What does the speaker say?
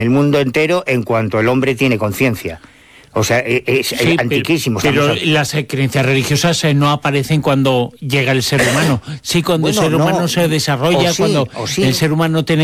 el mundo entero en cuanto el hombre tiene conciencia. O sea, es antiquísimo. Pero las creencias religiosas no aparecen cuando llega el ser humano. Sí, cuando el ser humano se desarrolla, cuando el ser humano tiene